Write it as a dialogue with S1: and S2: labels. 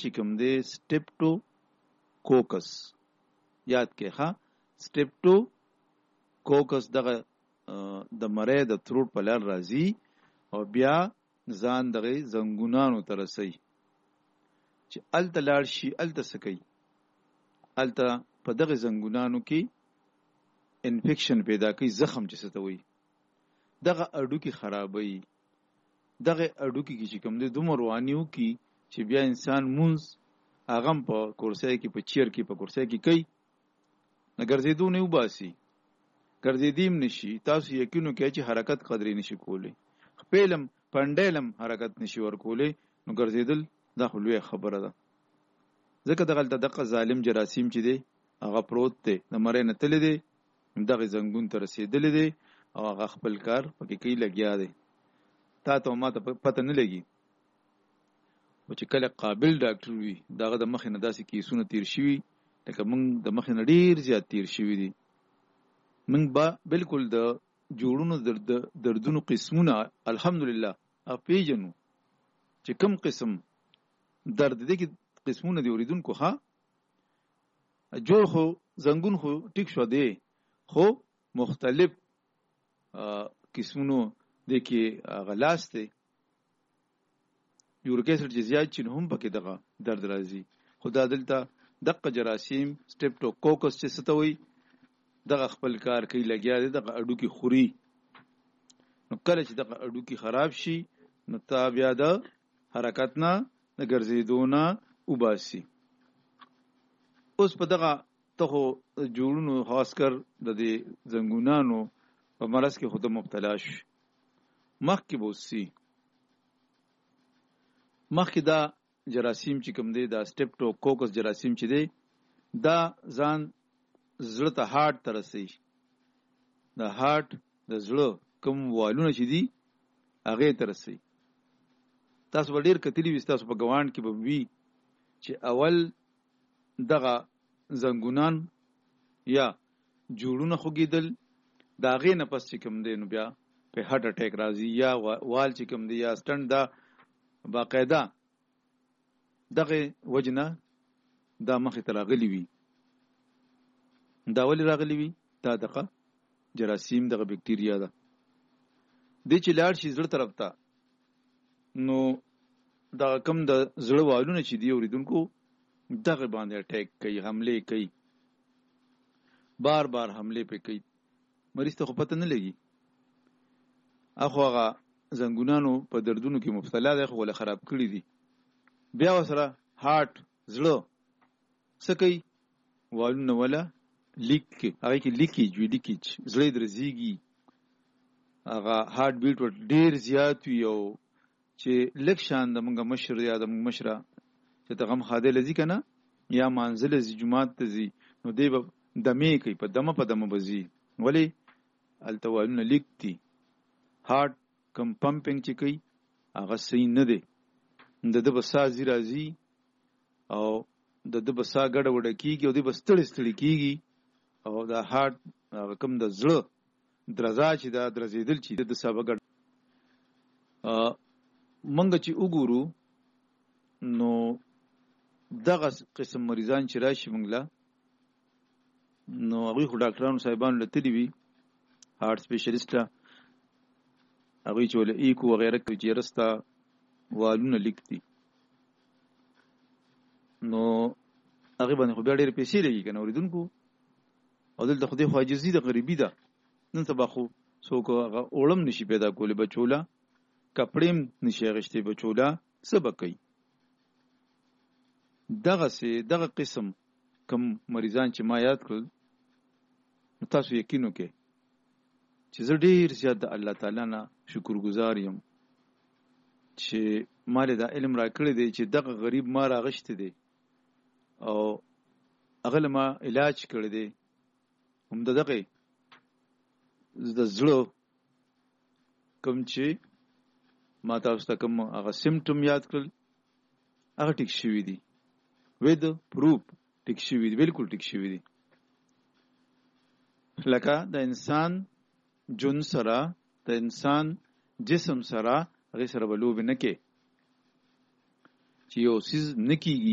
S1: چې کوم دی سټیپټو کوکس یاد کې ها سټیپټو کوکس دغه د مړې د تروټ په لار راځي او بیا ځان دغه زنګونانو ته رسي چې الته لاړ شي الته سکی الته په دغه زنګونانو کې انفیکشن پیدا کوي زخم چې څه ته وایي دغه اډوکی خرابوي دغه اډوکی کې چې کوم دی دومره روانیو کې چې بیا انسان مونږ هغه په کورسۍ کې په چیر کې په کورسۍ کې کوي نه ګرځېدو نه وباسي ګرځېدیم نشي تاسو یقینو کې چې حرکت قدرې نشي کولی خپلم پندلم حرکت نشي ورکولی نو ګرځېدل دا خو لویه خبره ده ځکه دغه ظالم جراثیم چې دی هغه پروت دی د مړې نه تللی دی دغه زنګون ته رسېدلی دی او هغه خپل کار پکې کوي لګیا دی تا ته ما ته پته نه لګي او چې کله قابل ډاکټر وي دغه د مخې نه داسې کیسونه تیر شوي لکه موږ د مخې نه ډېر زیات تیر شوي دي موږ به بالکل د جوړونو دردونو قسمونه الحمدلله پیژنو چې کم قسم درد دی کې قسمونه دی اوریدونکو ها جوړ خو زنګون خو ټیک شو دی خو مختلف قسمونو دی کې غلاس دی یوریک اسید چې زیات چین هم پکې دغه درد راځي خدا دلته دغه جراثیم سټیپټوکوکس چې ستوي دغه خپل کار کوي لګیا دی دغه اډوکی خوري نو کله چې دغه اډوکی خراب شي نو تا بیا د حرکت نه د ګرځېدو نه وباسي اوس په دغه ته جوړونو خاص کر د دې زنګونانو په مرض کې خود مبتلا شي مخکې بوسي مخکې دا جراثیم چې کوم دی دا سټیپټوکوکس جراثیم چې دی دا ځان زړه ته هارت ته رسي د هارت د زړه کوم والونه چې دي هغې ته رسي تاسو به ډېر کتلي وي ستاسو په ګوانډ کې به وي چې اول دغه زنګونان یا جوړونه خوږېدل د هغې نه پس چې کوم دی نو بیا په هارت اټیک راځي یا وال چې کوم دی یا سټنټ دا باقاعده دغه وجنه دا مخې ته راغلي وي دا ولې راغلي وي دا دغه جراثیم دغه بکټیریا ده دی چې لاړ شي زړه طرف ته نو دا کم د زړه والونه چې دی اوریدونکو دغه باندې اٹیک کوي حمله کوي بار بار حمله پې کوي مریض ته خو پته نه لګي اخو هغه زنګونانو په دردونو کې مبتلا دی خو له خراب کړي دي بیا وسره هارت زړه څه کوي والونه ولا لیک هغه کې لیکیج وی لیکیج زړه درځيږي هغه هارت بیټ ډیر زیات وي او چې لک شان د موږ مشر یا د موږ مشره چې ته غم خاده لذي کنه یا منزل زی جمعات ته زی نو دی به دمه کوي په دمه بزي ولی التوالونه لیکتي هارت کم پمپینګ چې کوي هغه صحیح نه دی د بسا زی راځي او د بسا ګډه وډه کیږي او د بستړی کیږي او د هارت کم د زړه درزا چې دا درزیدل چې د سبب ګډ منګه چې وګورو نو دغه قسم مریضان چې راشي منګلا نو هغه خو ډاکټرانو صاحبانو لته دی وی هارت سپیشلیسټ هغه چې ول ایکو وغیرہ کې چې رستا والونه لیکتي نو هغه باندې خو بیا ډېر پیسې لګي کنه اوریدونکو او دلته خو دې خواجزي د غریبي ده نن سبا خو څوک هغه اولم نشي پیدا کولی بچولا کپړیم نشي غشتي بچولا سبا کوي دغه قسم کم مریضان چې ما یاد کړل تاسو یقینو کې چې زه ډېر زیات د الله تعالی نه شکرګزار یم چې مال دا علم را کړی دی چې دغه غریب ما راغشت دی او هغه ما علاج کړی دی هم دغه د زړه کوم چې ما تاسو ته کوم هغه سیمټم یاد کړل هغه ټیک شوی دی with proof ټیک شوی دی بالکل ټیک شوی دی لکه د انسان جون سره د انسان جسم سره هغه سره بلوب نه کې چې یو سیز نکیږي